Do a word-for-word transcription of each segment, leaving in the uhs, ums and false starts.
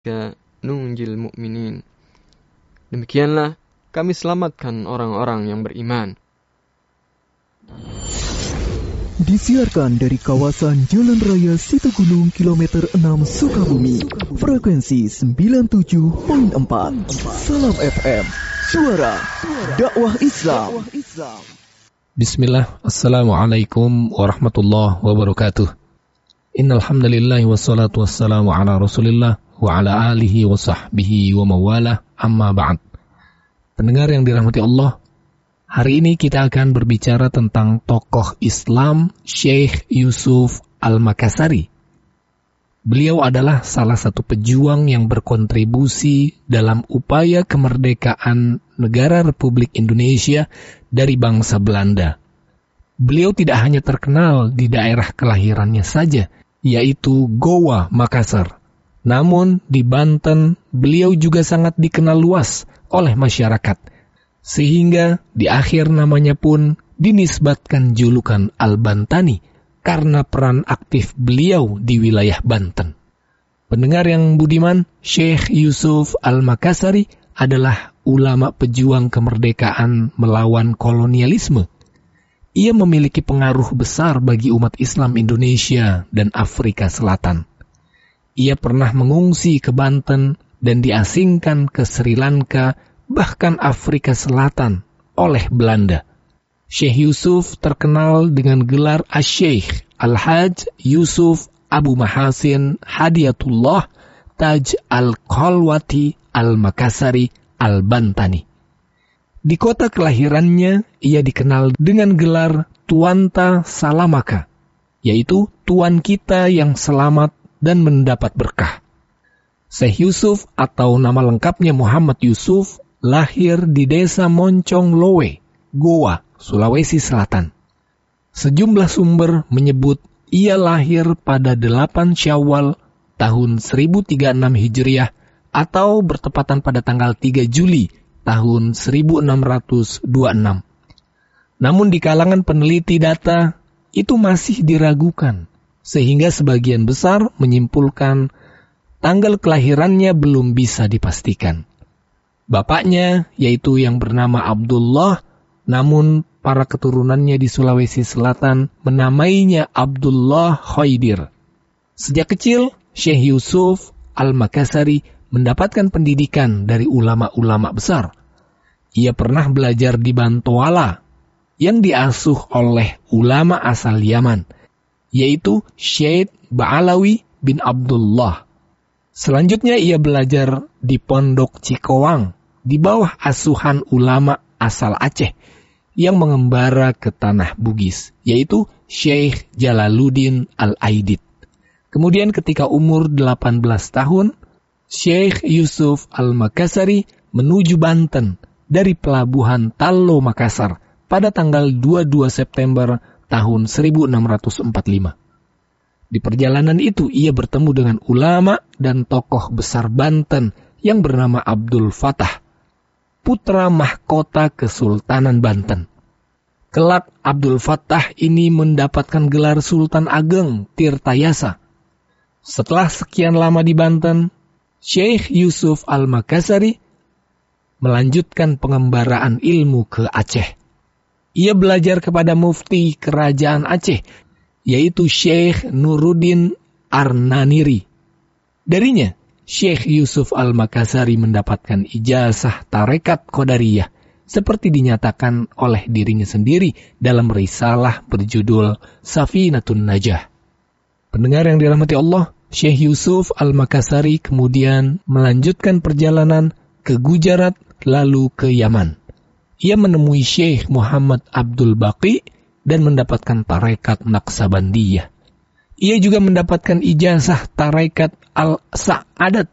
nunjil mu'minin. Demikianlah kami selamatkan orang-orang yang beriman. Disiarkan dari kawasan Jalan Raya Situgunung kilometer enam Sukabumi, frekuensi sembilan puluh tujuh koma empat. Salam F M, suara dakwah Islam. Bismillah, Assalamualaikum warahmatullahi wabarakatuh. Innal hamdalillah wassalatu wassalamu ala Rasulillah wa ala alihi wa sahbihi wa mawalah, amma ba'd. Pendengar yang dirahmati Allah, hari ini kita akan berbicara tentang tokoh Islam Syekh Yusuf Al-Makassari. Beliau adalah salah satu pejuang yang berkontribusi dalam upaya kemerdekaan negara Republik Indonesia dari bangsa Belanda. Beliau tidak hanya terkenal di daerah kelahirannya saja, yaitu Goa, Makassar. Namun di Banten, beliau juga sangat dikenal luas oleh masyarakat, sehingga di akhir namanya pun dinisbatkan julukan Al-Bantani karena peran aktif beliau di wilayah Banten. Pendengar yang budiman, Syekh Yusuf Al-Makassari adalah ulama pejuang kemerdekaan melawan kolonialisme. Ia memiliki pengaruh besar bagi umat Islam Indonesia dan Afrika Selatan. Ia pernah mengungsi ke Banten dan diasingkan ke Sri Lanka, bahkan Afrika Selatan, oleh Belanda. Syekh Yusuf terkenal dengan gelar Asy-Syaikh Al-Hajj Yusuf Abu Mahasin Hadiyatullah Taj Al-Khalwati Al-Makassari Al-Bantani. Di kota kelahirannya, ia dikenal dengan gelar Tuanta Salamaka, yaitu Tuan kita yang selamat dan mendapat berkah. Syekh Yusuf atau nama lengkapnya Muhammad Yusuf lahir di desa Moncong Lowe, Goa, Sulawesi Selatan. Sejumlah sumber menyebut ia lahir pada delapan Syawal tahun seribu tiga puluh enam Hijriah atau bertepatan pada tanggal tiga Juli tahun seribu enam ratus dua puluh enam. Namun di kalangan peneliti data itu masih diragukan, sehingga sebagian besar menyimpulkan tanggal kelahirannya belum bisa dipastikan. Bapaknya, yaitu yang bernama Abdullah, namun para keturunannya di Sulawesi Selatan menamainya Abdullah Khaidir. Sejak kecil, Syekh Yusuf Al-Makassari mendapatkan pendidikan dari ulama-ulama besar. Ia pernah belajar di Bantoala, yang diasuh oleh ulama asal Yaman, yaitu Syekh Ba'alawi bin Abdullah. Selanjutnya ia belajar di Pondok Cikowang, di bawah asuhan ulama asal Aceh, yang mengembara ke tanah Bugis, yaitu Syekh Jalaluddin Al-Aidid. Kemudian ketika umur delapan belas tahun, Syekh Yusuf Al-Makassari menuju Banten dari pelabuhan Tallo Makassar pada tanggal dua puluh dua September tahun seribu enam ratus empat puluh lima. Di perjalanan itu ia bertemu dengan ulama dan tokoh besar Banten yang bernama Abdul Fattah, putra mahkota Kesultanan Banten. Kelak Abdul Fattah ini mendapatkan gelar Sultan Ageng Tirtayasa. Setelah sekian lama di Banten, Syekh Yusuf Al-Makassari melanjutkan pengembaraan ilmu ke Aceh. Ia belajar kepada mufti kerajaan Aceh, yaitu Syekh Nuruddin Arnaniri. Darinya, Syekh Yusuf Al-Makassari mendapatkan ijazah tarekat Qadariyah, seperti dinyatakan oleh dirinya sendiri dalam risalah berjudul Safinatun Najah. Pendengar yang dirahmati Allah, Syekh Yusuf Al-Makassari kemudian melanjutkan perjalanan ke Gujarat lalu ke Yaman. Ia menemui Syekh Muhammad Abdul Baqi dan mendapatkan tarekat Naqsabandiyah. Ia juga mendapatkan ijazah tarekat Al-Sa'adat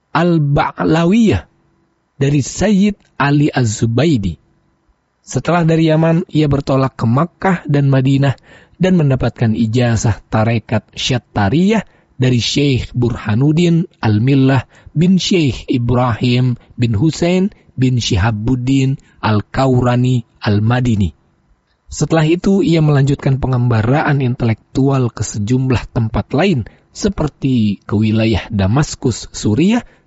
Al-Ba'lawiyah dari Sayyid Ali Az-Zubaydi. Setelah dari Yaman, ia bertolak ke Makkah dan Madinah dan mendapatkan ijazah tarekat Syattariyah dari Syekh Burhanuddin Al-Millah bin Syekh Ibrahim bin Husain bin Syihabuddin Al-Kaurani Al-Madini. Setelah itu ia melanjutkan pengembaraan intelektual ke sejumlah tempat lain seperti ke wilayah Damaskus, Suriah,